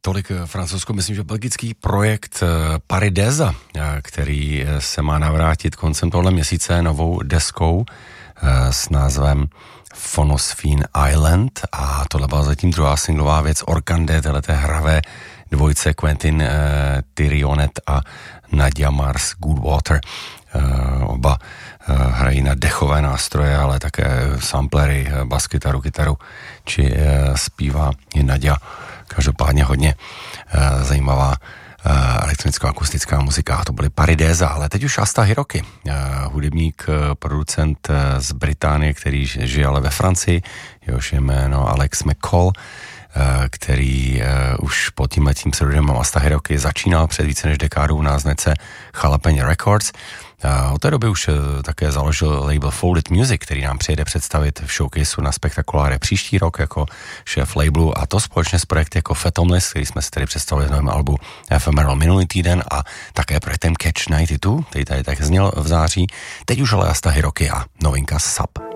Tolik francouzsko, myslím, že belgický projekt Parideza, který se má navrátit koncem tohle měsíce novou deskou s názvem Phonosphene Island a tohle byla zatím druhá singlová věc Orkande, téhleté hravé dvojce Quentin Tirionet a Nadia Mars Goodwater. Oba hrají na dechové nástroje, ale také samplery, baskytaru, kytaru, či zpívá i Nadia. Každopádně hodně zajímavá elektronicko-akustická muzika. To byly Parideza, ale teď už Asta Hiroki, hudebník, producent z Británie, který žije ale ve Francii, jehož jméno Alex McCall, který už pod tímhletím pseudonymem Asta Hiroki začínal před více než dekádou na značce Jalapeno Records. Od té doby už také založil label Folded Music, který nám přijede představit v showcaseu na Spektakuláre příští rok jako šéf labelu, a to společně s projekty jako Fathomless, který jsme si tady představili v novém albu Ephemeral minulý týden, a také projektem Catch 92, který tady tak zněl v září. Teď už ale Asta Hiroki a novinka Sub.